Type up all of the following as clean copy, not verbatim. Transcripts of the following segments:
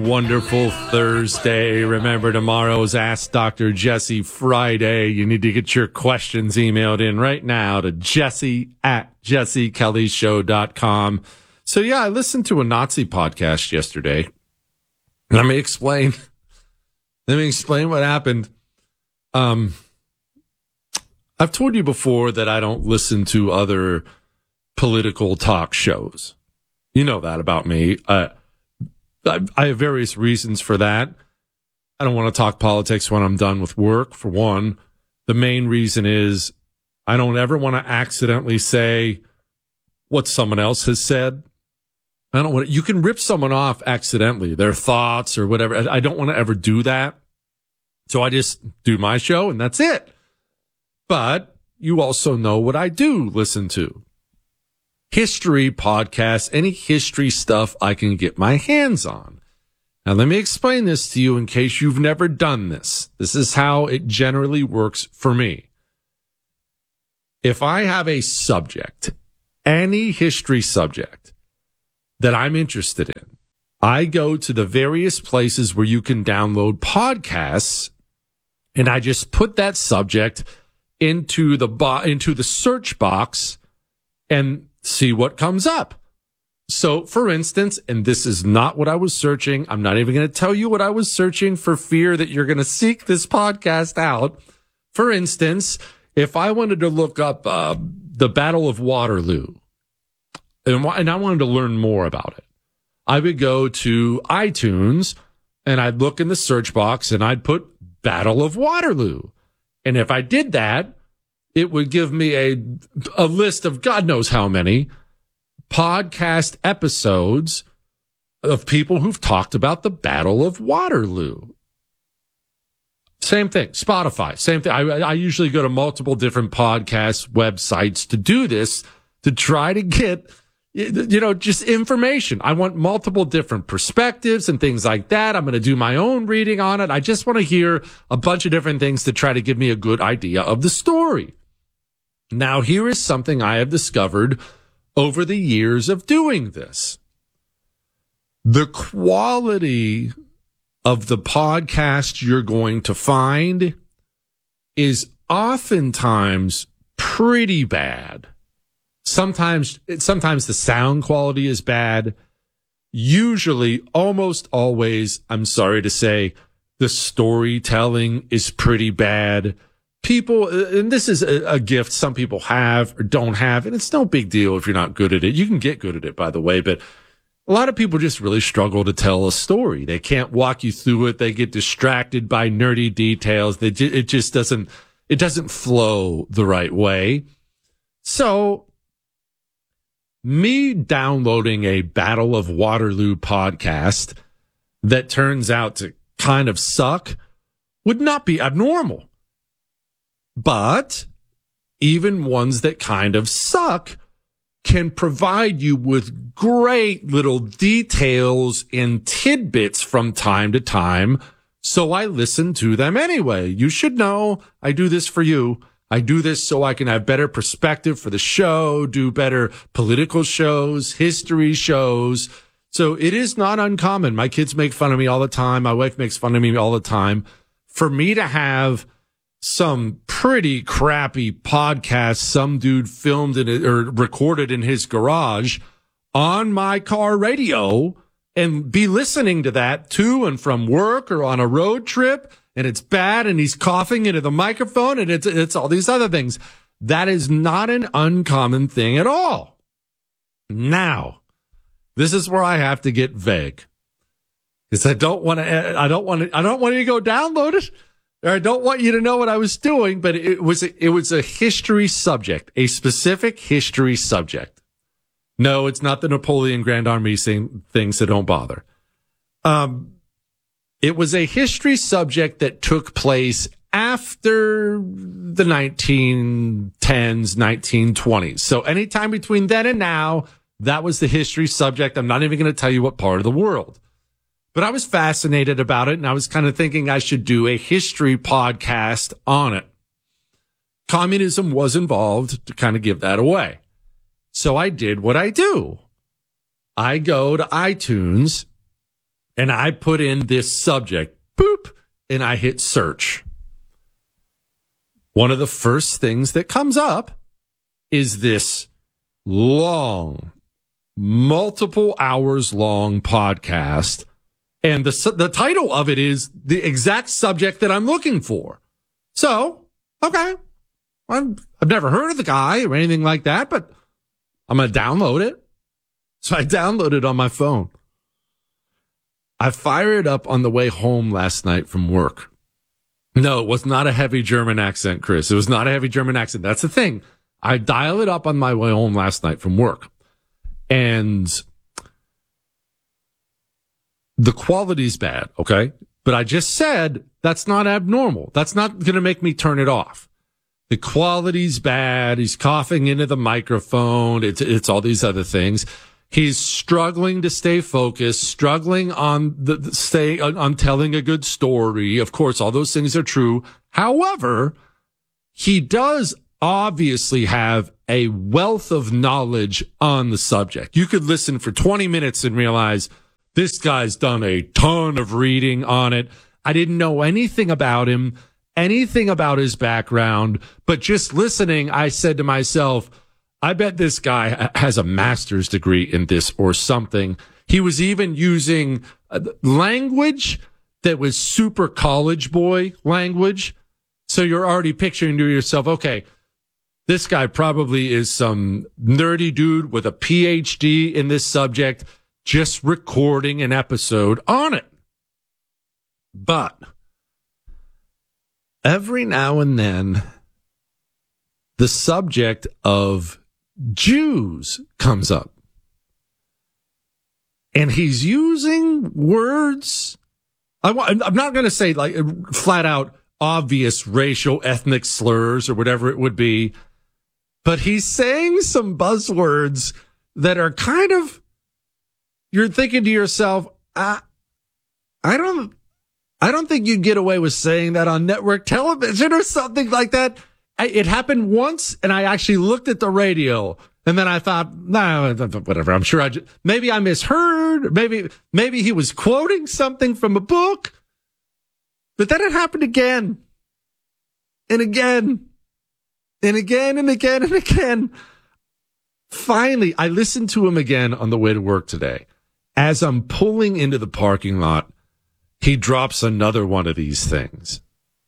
wonderful Thursday. Remember, tomorrow's Ask Dr. Jesse Friday. You need to get your questions emailed in right now to jesse@jessekellyshow.com. So, yeah, I listened to a Nazi podcast yesterday. Let me explain what happened. I've told you before that I don't listen to other political talk shows. You know that about me. I have various reasons for that. I don't want to talk politics when I'm done with work, for one. The main reason is I don't ever want to accidentally say what someone else has said. I don't want to, you can rip someone off accidentally, their thoughts or whatever. I don't want to ever do that. So I just do my show and that's it. But you also know what I do listen to. History podcasts, any history stuff I can get my hands on. Now, let me explain this to you in case you've never done this. This is how it generally works for me. If I have a subject, any history subject that I'm interested in, I go to the various places where you can download podcasts, and I just put that subject into the search box and see what comes up. So, for instance, and this is not what I was searching. I'm not even going to tell you what I was searching for fear that you're going to seek this podcast out. For instance, if I wanted to look up the Battle of Waterloo, and I wanted to learn more about it, I would go to iTunes, and I'd look in the search box, and I'd put Battle of Waterloo. And if I did that, it would give me a list of God knows how many podcast episodes of people who've talked about the Battle of Waterloo. Same thing. Spotify, same thing. I usually go to multiple different podcast websites to do this, to try to get, just information. I want multiple different perspectives and things like that. I'm going to do my own reading on it. I just want to hear a bunch of different things to try to give me a good idea of the story. Now, here is something I have discovered over the years of doing this. The quality of the podcast you're going to find is oftentimes pretty bad. Sometimes the sound quality is bad. Usually, almost always, I'm sorry to say, the storytelling is pretty bad. People, and this is a gift some people have or don't have, and it's no big deal if you're not good at it. You can get good at it, by the way, but a lot of people just really struggle to tell a story. They can't walk you through it. They get distracted by nerdy details. It just doesn't flow the right way. So, me downloading a Battle of Waterloo podcast that turns out to kind of suck would not be abnormal. But even ones that kind of suck can provide you with great little details and tidbits from time to time. So I listen to them anyway. You should know I do this for you. I do this so I can have better perspective for the show, do better political shows, history shows. So it is not uncommon. My kids make fun of me all the time. My wife makes fun of me all the time. For me to have some pretty crappy podcast some dude filmed it or recorded in his garage on my car radio and be listening to that to and from work or on a road trip, and it's bad and he's coughing into the microphone and it's all these other things. That is not an uncommon thing at all. Now, this is where I have to get vague, because I don't want you to go download it. I don't want you to know what I was doing, but it was a history subject, a specific history subject. No, it's not the Napoleon Grand Army thing, so don't bother. It was a history subject that took place after the 1910s, 1920s. So anytime between then and now, that was the history subject. I'm not even going to tell you what part of the world. But I was fascinated about it, and I was kind of thinking I should do a history podcast on it. Communism was involved to kind of give that away. So I did what I do. I go to iTunes, and I put in this subject, boop, and I hit search. One of the first things that comes up is this long, multiple hours long podcast. And the title of it is the exact subject that I'm looking for. So, okay. I've never heard of the guy or anything like that, but I'm going to download it. So I downloaded it on my phone. I fired it up on the way home last night from work. No, it was not a heavy German accent, Chris. It was not a heavy German accent. That's the thing. I dialed it up on my way home last night from work. And the quality's bad, okay? But I just said that's not abnormal. That's not going to make me turn it off. The quality's bad. He's coughing into the microphone. It's all these other things. He's struggling to stay focused, struggling on on telling a good story. Of course, all those things are true. However, he does obviously have a wealth of knowledge on the subject. You could listen for 20 minutes and realize this guy's done a ton of reading on it. I didn't know anything about him, anything about his background, but just listening, I said to myself, I bet this guy has a master's degree in this or something. He was even using language that was super college boy language. So you're already picturing to yourself, okay, this guy probably is some nerdy dude with a PhD in this subject, just recording an episode on it. But every now and then, the subject of Jews comes up. And he's using words. I'm not going to say like flat out obvious racial ethnic slurs or whatever it would be, but he's saying some buzzwords that are kind of, you're thinking to yourself, I don't think you'd get away with saying that on network television or something like that. It happened once, and I actually looked at the radio, and then I thought, nah, whatever. I'm sure maybe I misheard. Maybe he was quoting something from a book. But then it happened again, and again, and again, and again, and again. Finally, I listened to him again on the way to work today. As I'm pulling into the parking lot, he drops another one of these things.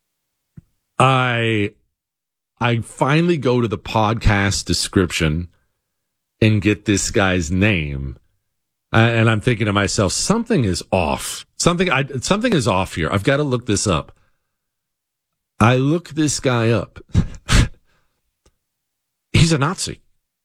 I finally go to the podcast description and get this guy's name. And I'm thinking to myself, something is off. Something is off here. I've got to look this up. I look this guy up. He's a Nazi.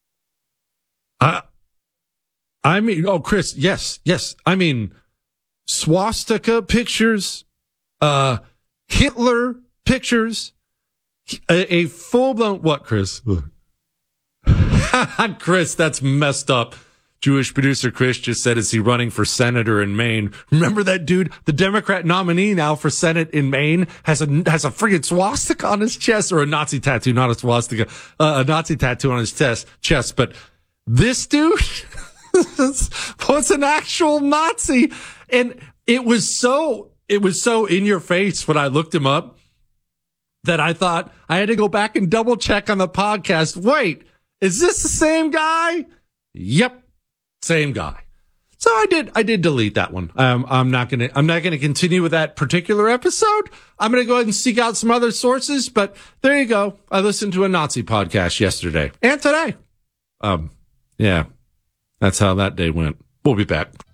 I mean, oh, Chris, yes. I mean, swastika pictures, Hitler pictures, a full-blown, what, Chris? Chris, that's messed up. Jewish producer Chris just said, is he running for senator in Maine? Remember that dude? The Democrat nominee now for Senate in Maine has a friggin' swastika on his chest, or a Nazi tattoo, not a swastika, a Nazi tattoo on his chest. But this dude was an actual Nazi. And it was so in your face when I looked him up that I thought I had to go back and double check on the podcast. Wait, is this the same guy? Yep. Same guy. So I did delete that one. I'm not going to continue with that particular episode. I'm going to go ahead and seek out some other sources, but there you go. I listened to a Nazi podcast yesterday and today. Yeah, that's how that day went. We'll be back.